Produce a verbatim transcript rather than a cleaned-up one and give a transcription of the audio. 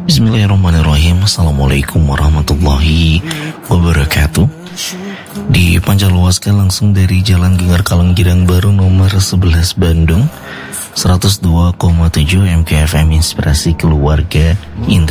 Bismillahirrahmanirrahim. Assalamualaikum warahmatullahi wabarakatuh. Dipancarluaskan langsung dari Jalan Genger Kalong Girang Baru nomor sebelas Bandung, seratus dua koma tujuh M K F M Inspirasi Keluarga